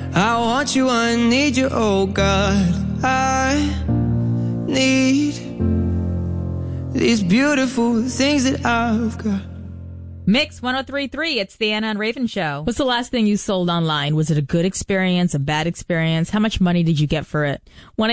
I want you, I need you, oh God. I need these beautiful things that I've got. Mix 103.3, it's the Anna and Raven Show. What's the last thing you sold online? Was it a good experience, a bad experience? How much money did you get for it?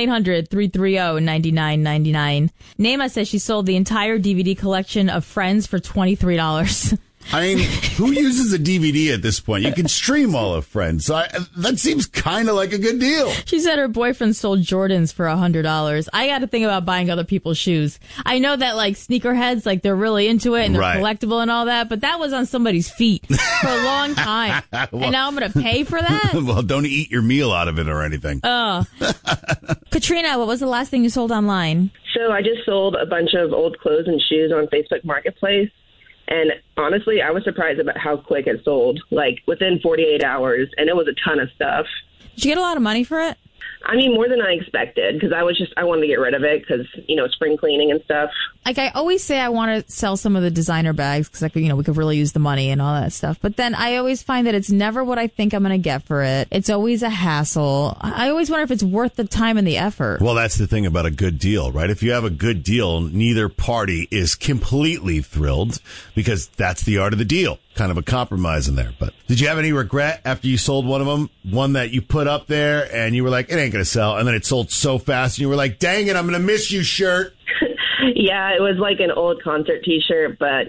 1-800-330-9999. Naima says she sold the entire DVD collection of Friends for $23. I mean, who uses a DVD at this point? You can stream all of Friends. So that seems kind of like a good deal. She said her boyfriend sold Jordans for $100. I got to think about buying other people's shoes. I know that like sneakerheads, like they're really into it and they're collectible and all that, but that was on somebody's feet for a long time. Well, and now I'm going to pay for that? Well, don't eat your meal out of it or anything. Oh. Katrina, what was the last thing you sold online? So I just sold a bunch of old clothes and shoes on Facebook Marketplace. And honestly, I was surprised about how quick it sold, like within 48 hours. And it was a ton of stuff. Did you get a lot of money for it? I mean, more than I expected, because I wanted to get rid of it because, spring cleaning and stuff. Like I always say, I want to sell some of the designer bags because, we could really use the money and all that stuff. But then I always find that it's never what I think I'm going to get for it. It's always a hassle. I always wonder if it's worth the time and the effort. Well, that's the thing about a good deal, right? If you have a good deal, neither party is completely thrilled because that's the art of the deal. Kind of a compromise in there. But did you have any regret after you sold one of them? One that you put up there and you were like, it ain't going to sell. And then it sold so fast and you were like, dang it, I'm going to miss you shirt. Yeah, it was like an old concert T-shirt, but,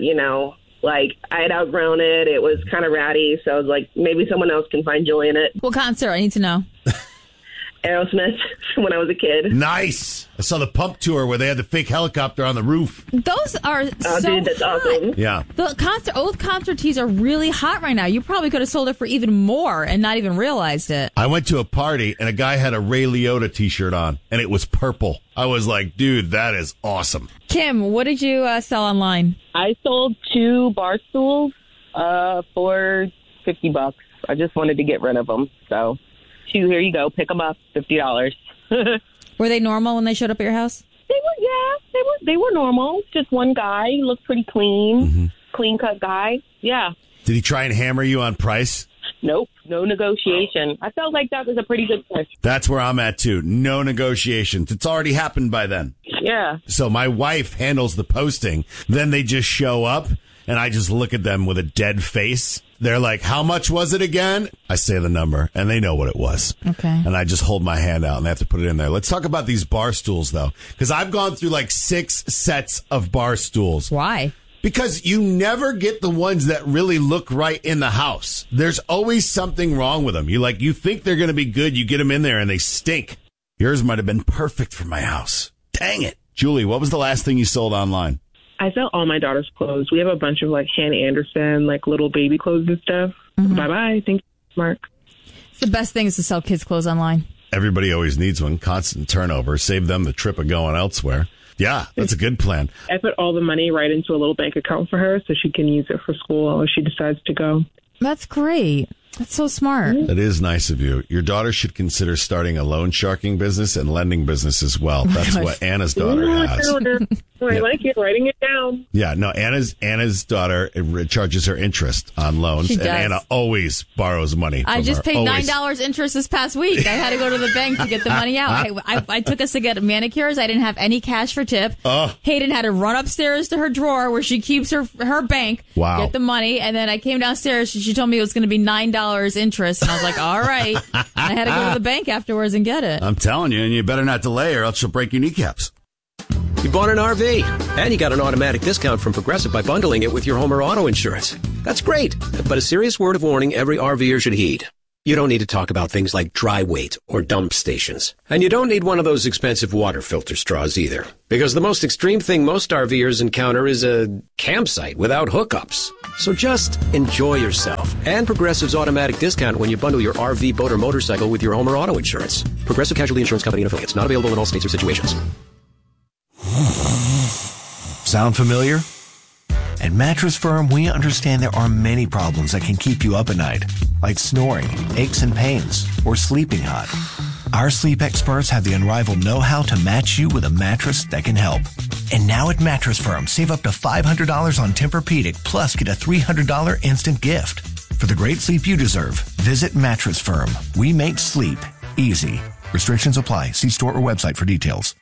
I had outgrown it. It was kind of ratty. So I was like, maybe someone else can find joy in it. What concert? I need to know. Aerosmith when I was a kid. Nice. I saw the Pump tour where they had the fake helicopter on the roof. Those are dude, that's hot. Awesome. Yeah. The old concert tees are really hot right now. You probably could have sold it for even more and not even realized it. I went to a party and a guy had a Ray Liotta t-shirt on and it was purple. I was like, dude, that is awesome. Kim, what did you sell online? I sold 2 bar stools for $50. I just wanted to get rid of them, so... 2, here you go. Pick them up, $50. Were they normal when they showed up at your house? They were normal. Just one guy. He looked pretty clean, clean-cut guy. Yeah. Did he try and hammer you on price? Nope. No negotiation. I felt like that was a pretty good price. That's where I'm at, too. No negotiations. It's already happened by then. Yeah. So my wife handles the posting. Then they just show up, and I just look at them with a dead face. They're like, how much was it again? I say the number, and they know what it was. Okay. And I just hold my hand out, and they have to put it in there. Let's talk about these bar stools, though, because I've gone through like 6 sets of bar stools. Why? Because you never get the ones that really look right in the house. There's always something wrong with them. You think they're going to be good, you get them in there, and they stink. Yours might have been perfect for my house. Dang it. Julie, what was the last thing you sold online? I sell all my daughter's clothes. We have a bunch of Hannah Anderson, little baby clothes and stuff. Mm-hmm. Bye-bye. Thank you, Mark. The best thing is to sell kids' clothes online. Everybody always needs one. Constant turnover. Save them the trip of going elsewhere. Yeah, that's a good plan. I put all the money right into a little bank account for her so she can use it for school if she decides to go. That's great. That's so smart. That is nice of you. Your daughter should consider starting a loan sharking business and lending business as well. That's what Anna's daughter has. I like it. Writing it down. Yeah, no, Anna's daughter charges her interest on loans, and Anna always borrows money from I just her. paid $9 interest this past week. I had to go to the bank to get the money out. I took us to get manicures. I didn't have any cash for tip. Hayden had to run upstairs to her drawer where she keeps her bank, get the money, and then I came downstairs. She told me it was going to be $9 interest, and I was like, all right. I had to go to the bank afterwards and get it. I'm telling you, and you better not delay or else she'll break your kneecaps. You bought an RV, and you got an automatic discount from Progressive by bundling it with your home or auto insurance. That's great, but a serious word of warning every RVer should heed. You don't need to talk about things like dry weight or dump stations. And you don't need one of those expensive water filter straws either. Because the most extreme thing most RVers encounter is a campsite without hookups. So just enjoy yourself. And Progressive's automatic discount when you bundle your RV, boat, or motorcycle with your home or auto insurance. Progressive Casualty Insurance Company and affiliates. Not available in all states or situations. Sound familiar? At Mattress Firm, we understand there are many problems that can keep you up at night, like snoring, aches and pains, or sleeping hot. Our sleep experts have the unrivaled know-how to match you with a mattress that can help. And now at Mattress Firm, save up to $500 on Tempur-Pedic, plus get a $300 instant gift. For the great sleep you deserve, visit Mattress Firm. We make sleep easy. Restrictions apply. See store or website for details.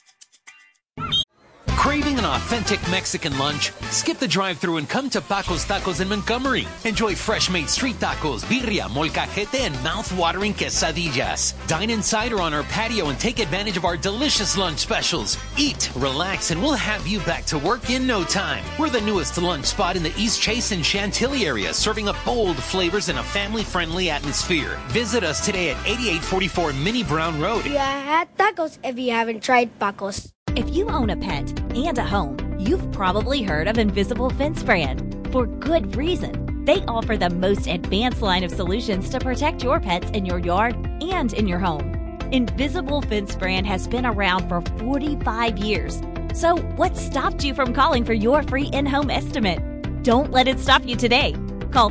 Craving an authentic Mexican lunch? Skip the drive-thru and come to Paco's Tacos in Montgomery. Enjoy fresh-made street tacos, birria, molcajete, and mouth-watering quesadillas. Dine inside or on our patio and take advantage of our delicious lunch specials. Eat, relax, and we'll have you back to work in no time. We're the newest lunch spot in the East Chase and Chantilly area, serving up bold flavors in a family-friendly atmosphere. Visit us today at 8844 Minnie Brown Road. You had tacos if you haven't tried Paco's. If you own a pet and a home, you've probably heard of Invisible Fence Brand. For good reason. They offer the most advanced line of solutions to protect your pets in your yard and in your home. Invisible Fence Brand has been around for 45 years. So what stopped you from calling for your free in-home estimate? Don't let it stop you today. Call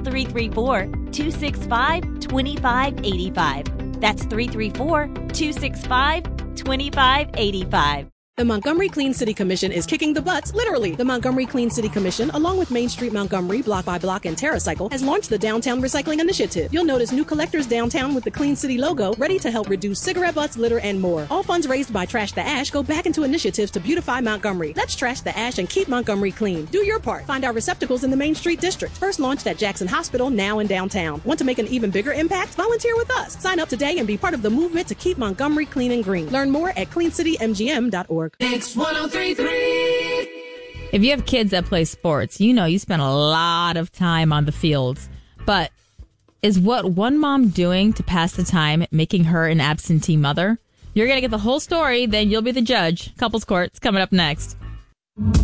334-265-2585. That's 334-265-2585. The Montgomery Clean City Commission is kicking the butts, literally. The Montgomery Clean City Commission, along with Main Street Montgomery, Block by Block, and TerraCycle, has launched the Downtown Recycling Initiative. You'll notice new collectors downtown with the Clean City logo, ready to help reduce cigarette butts, litter, and more. All funds raised by Trash the Ash go back into initiatives to beautify Montgomery. Let's trash the ash and keep Montgomery clean. Do your part. Find our receptacles in the Main Street District. First launched at Jackson Hospital, now in downtown. Want to make an even bigger impact? Volunteer with us. Sign up today and be part of the movement to keep Montgomery clean and green. Learn more at cleancitymgm.org. Thanks, 103.3. If you have kids that play sports, you know you spend a lot of time on the fields. But is what one mom doing to pass the time making her an absentee mother? You're going to get the whole story, then you'll be the judge. Couples Court's coming up next.